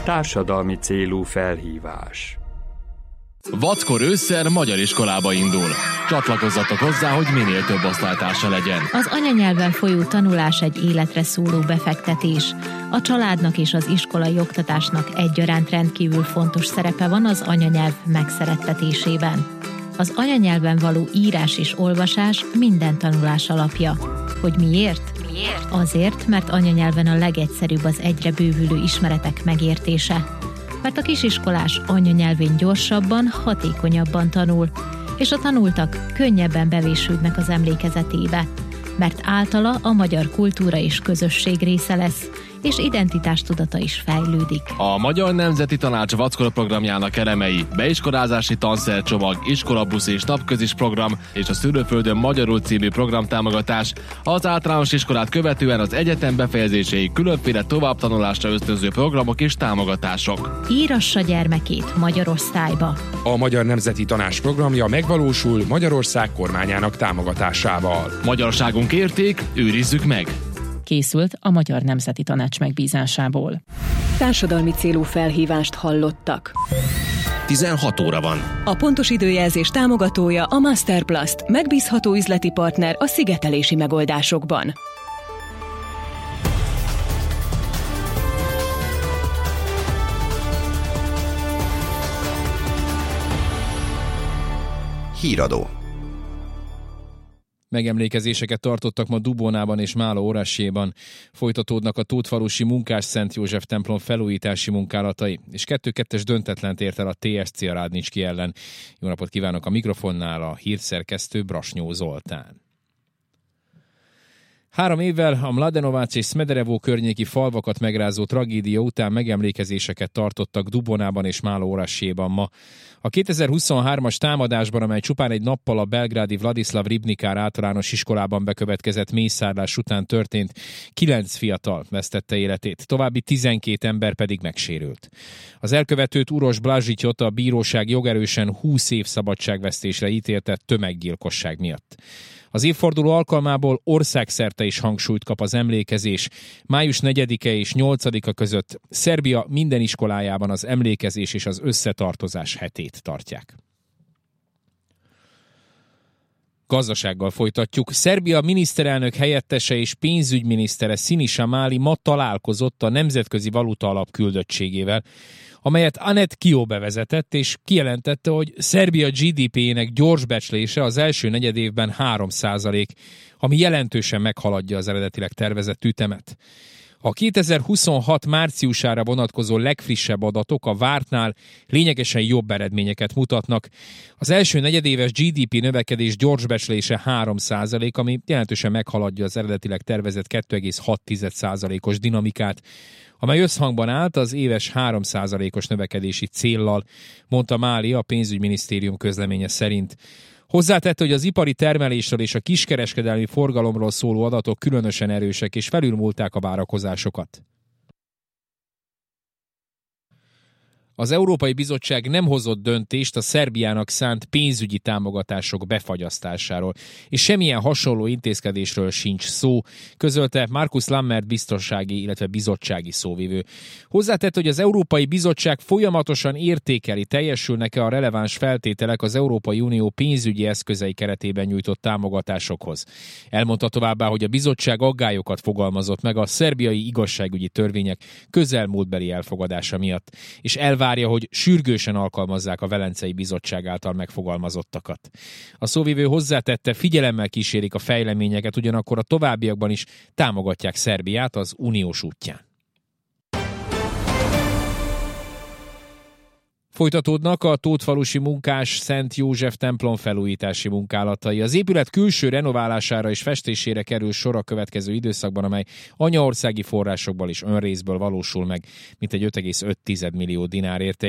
Társadalmi célú felhívás. Vackor ősszel magyar iskolába indul. Csatlakozzatok hozzá, hogy minél több osztálytársa legyen. Az anyanyelven folyó tanulás egy életre szóló befektetés. A családnak és az iskolai oktatásnak egyaránt rendkívül fontos szerepe van az anyanyelv megszerettetésében. Az anyanyelven való írás és olvasás minden tanulás alapja. Hogy miért? Azért, mert anyanyelven a legegyszerűbb az egyre bővülő ismeretek megértése. Mert a kisiskolás anyanyelvén gyorsabban, hatékonyabban tanul, és a tanultak könnyebben bevésődnek az emlékezetébe, mert általa a magyar kultúra és közösség része lesz, és identitástudata is fejlődik. A Magyar Nemzeti Tanács Vackor programjának elemei: beiskolázási tanszercsomag, iskolabusz és napközis program, és a Szülőföldön magyarul című programtámogatás, az általános iskolát követően az egyetem befejezéséig különféle továbbtanulásra ösztönző programok és támogatások. Írassa gyermekét magyar osztályba. A Magyar Nemzeti Tanács programja megvalósul Magyarország kormányának támogatásával. Magyarságunk érték, őrizzük meg! Készült a Magyar Nemzeti Tanács megbízásából. Társadalmi célú felhívást hallottak. 16 óra van. A pontos időjelzés támogatója a Masterplast, megbízható üzleti partner a szigetelési megoldásokban. Híradó. Megemlékezéseket tartottak ma Dubónában és Málo-Orasséban. Folytatódnak a Tótfalusi Munkás Szent József templom felújítási munkálatai, és 2-2-es döntetlent ért el a TSC a Rádnicski ellen. Jó napot kívánok, a mikrofonnál a hírszerkesztő Brasnyó Zoltán. 3 évvel a Mladenovac és Smederevo környéki falvakat megrázó tragédia után megemlékezéseket tartottak Dubonában és Málo-Orasséban ma. A 2023-as támadásban, amely csupán egy nappal a belgrádi Vladislav Ribnikár általános iskolában bekövetkezett mészárlás után történt, 9 fiatal vesztette életét, további 12 ember pedig megsérült. Az elkövetőt, Uroš Blažićot a bíróság jogerősen 20 év szabadságvesztésre ítélte tömeggyilkosság miatt. Az évforduló alkalmából országszerte is hangsúlyt kap az emlékezés. Május 4-e és 8-a között Szerbia minden iskolájában az emlékezés és az összetartozás hetét tartják. Gazdasággal folytatjuk. Szerbia miniszterelnök helyettese és pénzügyminisztere Siniša Mali ma találkozott a Nemzetközi Valuta Alap küldöttségével, amelyet Anet Kio bevezetett, és kijelentette, hogy Szerbia GDP-jének gyors becslése az első negyedévben 3%, ami jelentősen meghaladja az eredetileg tervezett ütemet. A 2026 márciusára vonatkozó legfrissebb adatok a vártnál lényegesen jobb eredményeket mutatnak. Az első negyedéves GDP növekedés gyors becslése 3%, ami jelentősen meghaladja az eredetileg tervezett 2,6%-os dinamikát, amely összhangban állt az éves 3%-os növekedési céllal, mondta Máli a pénzügyminisztérium közleménye szerint. Hozzátette, hogy az ipari termelésről és a kiskereskedelmi forgalomról szóló adatok különösen erősek és felülmúlták a várakozásokat. Az Európai Bizottság nem hozott döntést a Szerbiának szánt pénzügyi támogatások befagyasztásáról, és semmilyen hasonló intézkedésről sincs szó, közölte Markus Lammert biztonsági, illetve bizottsági szóvivő. Hozzátett, hogy az Európai Bizottság folyamatosan értékeli, teljesülnek-e a releváns feltételek az Európai Unió pénzügyi eszközei keretében nyújtott támogatásokhoz. Elmondta továbbá, hogy a bizottság aggályokat fogalmazott meg a szerbiai igazságügyi törvények közelmúltbeli elfogadása miatt, és várja, hogy sürgősen alkalmazzák a Velencei Bizottság által megfogalmazottakat. A szóvivő hozzátette, figyelemmel kísérik a fejleményeket, ugyanakkor a továbbiakban is támogatják Szerbiát az uniós útján. Folytatódnak a Tótfalusi Munkás Szent József templom felújítási munkálatai. Az épület külső renoválására és festésére kerül sor a következő időszakban, amely anyaországi forrásokból és önrészből valósul meg, mintegy 5,5 millió dinár értékben.